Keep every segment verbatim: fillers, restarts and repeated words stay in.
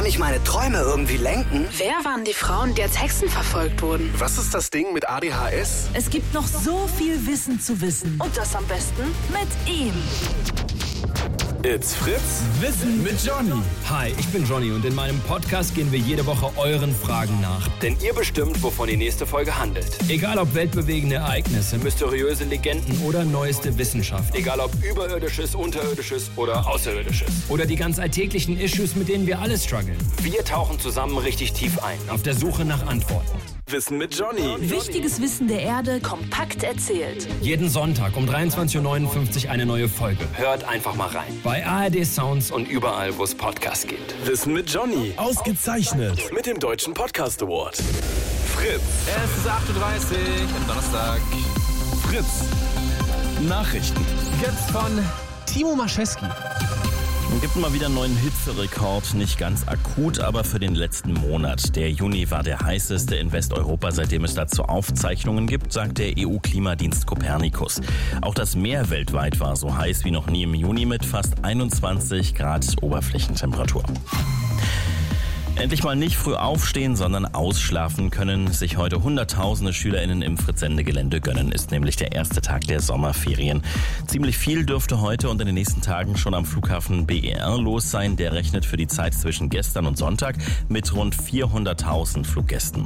ich meine Träume irgendwie lenken? Wer waren die Frauen, die als Hexen verfolgt wurden? Was ist das Ding mit A D H S? Es gibt noch so viel Wissen zu wissen. Und das am besten Mit ihm. It's Fritz. Wissen mit Johnny. Hi, ich bin Johnny und in meinem Podcast gehen wir jede Woche euren Fragen nach. Denn ihr bestimmt, wovon die nächste Folge handelt. Egal ob weltbewegende Ereignisse, mysteriöse Legenden oder neueste Wissenschaft. Egal ob überirdisches, unterirdisches oder außerirdisches. Oder die ganz alltäglichen Issues, mit denen wir alle strugglen. Wir tauchen zusammen richtig tief ein. Auf der Suche nach Antworten. Wissen mit Johnny. Wichtiges Wissen der Erde kompakt erzählt. Jeden Sonntag um dreiundzwanzig Uhr neunundfünfzig eine neue Folge. Hört einfach mal rein. Bei A R D Sounds Und überall, wo es Podcasts gibt. Wissen mit Johnny. ausgezeichnet. Mit dem Deutschen Podcast Award. Fritz. Es ist acht Uhr dreißig am Donnerstag. Fritz. Nachrichten. Jetzt von Timo Maschewski. Es gibt mal wieder einen neuen Hitzerekord, nicht ganz akut, aber für den letzten Monat. Der Juni war der heißeste in Westeuropa, seitdem es dazu Aufzeichnungen gibt, sagt der E U-Klimadienst Copernicus. Auch das Meer weltweit war so heiß wie noch nie im Juni mit fast einundzwanzig Grad Oberflächentemperatur. Endlich mal nicht früh aufstehen, sondern ausschlafen können sich heute Hunderttausende SchülerInnen im Fritz-Sende-Gelände gönnen. Ist nämlich der erste Tag der Sommerferien. Ziemlich viel dürfte heute und in den nächsten Tagen schon am Flughafen B E R los sein. Der rechnet für die Zeit zwischen gestern und Sonntag mit rund vierhunderttausend Fluggästen.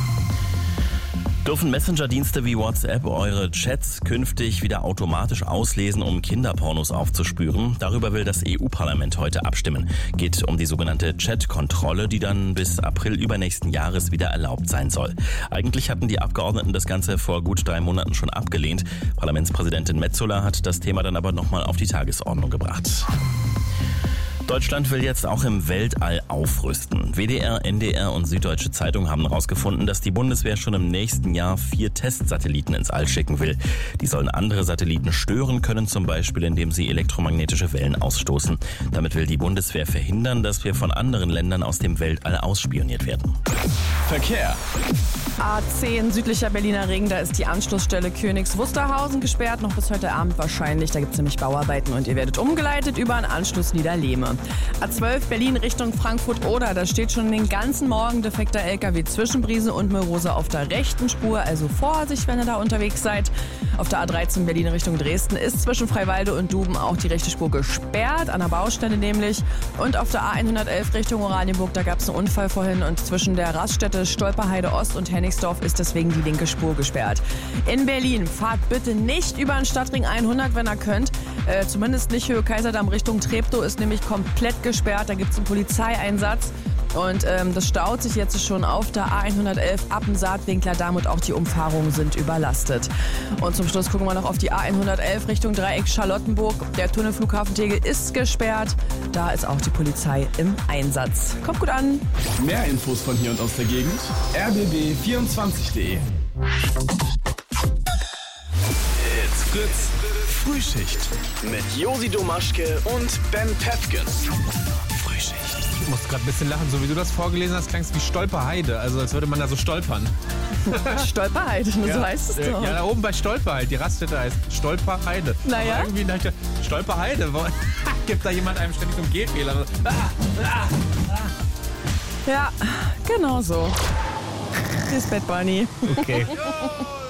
Dürfen Messenger-Dienste wie WhatsApp eure Chats künftig wieder automatisch auslesen, um Kinderpornos aufzuspüren? Darüber will das E U-Parlament heute abstimmen. Geht um die sogenannte Chat-Kontrolle, die dann bis April übernächsten Jahres wieder erlaubt sein soll. Eigentlich hatten die Abgeordneten das Ganze vor gut drei Monaten schon abgelehnt. Parlamentspräsidentin Metsola hat das Thema dann aber nochmal auf die Tagesordnung gebracht. Deutschland will jetzt auch im Weltall aufrüsten. W D R, N D R und Süddeutsche Zeitung haben herausgefunden, dass die Bundeswehr schon im nächsten Jahr vier Testsatelliten ins All schicken will. Die sollen andere Satelliten stören können, zum Beispiel indem sie elektromagnetische Wellen ausstoßen. Damit will die Bundeswehr verhindern, dass wir von anderen Ländern aus dem Weltall ausspioniert werden. Verkehr. A zehn südlicher Berliner Ring, da ist die Anschlussstelle Königs Wusterhausen gesperrt, noch bis heute Abend wahrscheinlich. Da gibt es nämlich Bauarbeiten und ihr werdet umgeleitet über einen Anschluss Niederlehme. A zwölf Berlin Richtung Frankfurt-Oder, da steht schon den ganzen Morgen defekter L K W zwischen Briese und Mörose auf der rechten Spur, also Vorsicht, wenn ihr da unterwegs seid. Auf der A dreizehn Berlin Richtung Dresden ist zwischen Freiwalde und Duben auch die rechte Spur gesperrt, an der Baustelle nämlich. Und auf der A hundertelf Richtung Oranienburg, da gab es einen Unfall vorhin und zwischen der Raststätte Stolperheide Ost und Hennigsdorf ist deswegen die linke Spur gesperrt. In Berlin fahrt bitte nicht über den Stadtring hundert, wenn ihr könnt. Äh, zumindest nicht Höhe Kaiserdamm Richtung Treptow ist nämlich komplett gesperrt. Da gibt es einen Polizeieinsatz. Und ähm, das staut sich jetzt schon auf der A hundertelf Appensaat-Winkler Damm und auch die Umfahrungen sind überlastet. Und zum Schluss gucken wir noch auf die A hundertelf Richtung Dreieck Charlottenburg. Der Tunnelflughafen Tegel ist gesperrt. Da ist auch die Polizei im Einsatz. Kommt gut an. Mehr Infos von hier und aus der Gegend. r b b vierundzwanzig punkt de. It's Fritz. Frühschicht. Mit Josi Domaschke und Ben Pefken. Frühschicht. Ich muss gerade ein bisschen lachen, so wie du das vorgelesen hast, klang es wie Stolperheide, also als würde man da so stolpern. Stolperheide, ja, so heißt es doch. Ja, da oben bei Stolperheide, die Raststätte heißt Stolperheide. Naja. Aber irgendwie dachte ich, Stolperheide, wo, gibt da jemand einem ständig so einen Gehfehler? Ah, ah, ah. Ja, genau so. Bis Bett, Bunny. Okay.